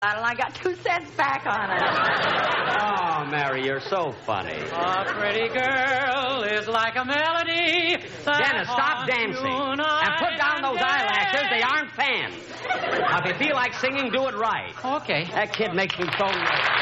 And I got 2 cents back on it. Oh, Mary, you're so funny. A pretty girl is like a melody. Dennis, stop dancing. And put down those eyelashes. They aren't fans. Now, if you feel like singing, do it right. Okay. That kid makes me so nervous.